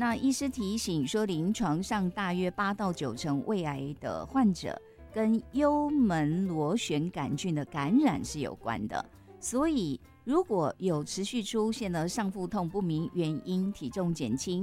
那医师提醒说，临床上大约8到9成胃癌的患者跟幽门螺旋杆菌的感染是有关的，所以如果有持续出现了上腹痛不明原因、体重减轻、